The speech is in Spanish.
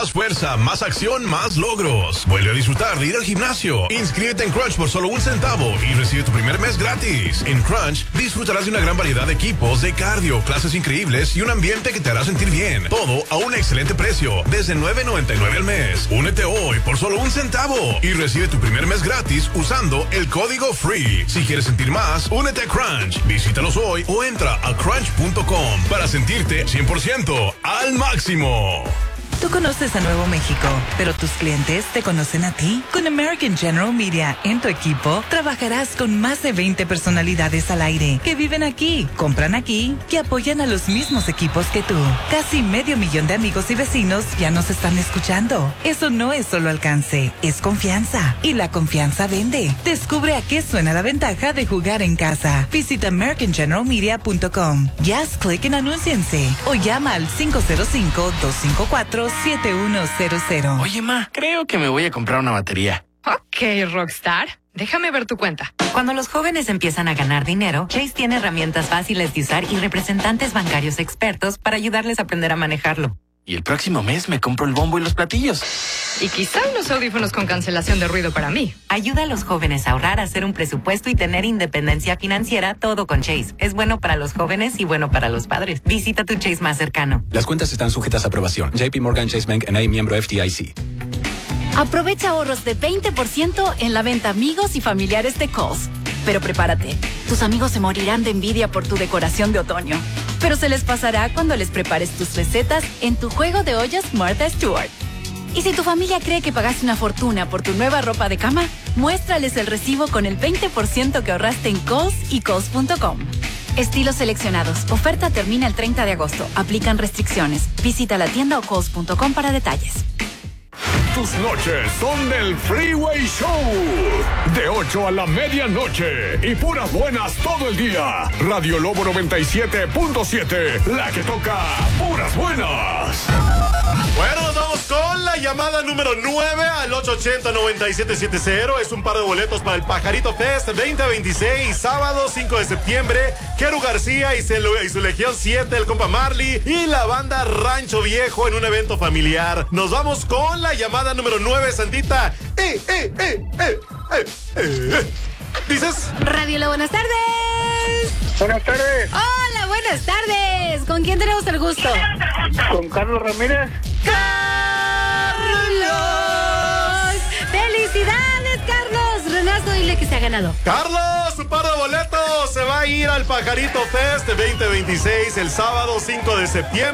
Más fuerza, más acción, más logros. Vuelve a disfrutar de ir al gimnasio. Inscríbete en Crunch por solo $1 y recibe tu primer mes gratis. En Crunch disfrutarás de una gran variedad de equipos de cardio, clases increíbles y un ambiente que te hará sentir bien. Todo a un excelente precio, desde $9.99 al mes. Únete hoy por solo $1 y recibe tu primer mes gratis usando el código FREE. Si quieres sentir más, únete a Crunch. Visítalos hoy o entra a crunch.com para sentirte 100% al máximo. Tú conoces a Nuevo México, pero tus clientes te conocen a ti. Con American General Media en tu equipo, trabajarás con más de 20 personalidades al aire que viven aquí, compran aquí, que apoyan a los mismos equipos que tú. Casi 500,000 de amigos y vecinos ya nos están escuchando. Eso no es solo alcance, es confianza. Y la confianza vende. Descubre a qué suena la ventaja de jugar en casa. Visita AmericanGeneralMedia.com. Ya haz clic en anúnciense o llama al 505-254-7100. Oye, ma, creo que me voy a comprar una batería. Ok, Rockstar. Déjame ver tu cuenta. Cuando los jóvenes empiezan a ganar dinero, Chase tiene herramientas fáciles de usar y representantes bancarios expertos para ayudarles a aprender a manejarlo. Y el próximo mes me compro el bombo y los platillos. Y quizá unos audífonos con cancelación de ruido para mí. Ayuda a los jóvenes a ahorrar, hacer un presupuesto y tener independencia financiera, todo con Chase. Es bueno para los jóvenes y bueno para los padres. Visita tu Chase más cercano. Las cuentas están sujetas a aprobación. JP Morgan Chase Bank N.A., miembro FDIC. Aprovecha ahorros de 20% en la venta amigos y familiares de Kohl's. Pero prepárate, tus amigos se morirán de envidia por tu decoración de otoño. Pero se les pasará cuando les prepares tus recetas en tu juego de ollas Martha Stewart. Y si tu familia cree que pagaste una fortuna por tu nueva ropa de cama, muéstrales el recibo con el 20% que ahorraste en Kohl's y Kohl's.com. Estilos seleccionados. Oferta termina el 30 de agosto. Aplican restricciones. Visita la tienda o Kohl's.com para detalles. Tus noches son del Freeway Show. De 8 a la medianoche. Y puras buenas todo el día. Radio Lobo 97.7. La que toca puras buenas. Bueno, nos vamos con la llamada número 9 al 880-9770. Es un par de boletos para el Pajarito Fest 2026, sábado 5 de septiembre. Keru García y su Legión 7, el compa Marley y la banda Rancho Viejo en un evento familiar. Nos vamos con la llamada número 9, Santita. ¿Dices? Radio La, buenas tardes. Buenas tardes. Hola, buenas tardes. ¿Con quién tenemos el gusto? Con Carlos Ramírez. ¡Carlos! ¡Felicidades, Carlos! Renato, dile que se ha ganado. Carlos, un par de boletos. Se va a ir al Pajarito Fest 2026 el sábado 5 de septiembre.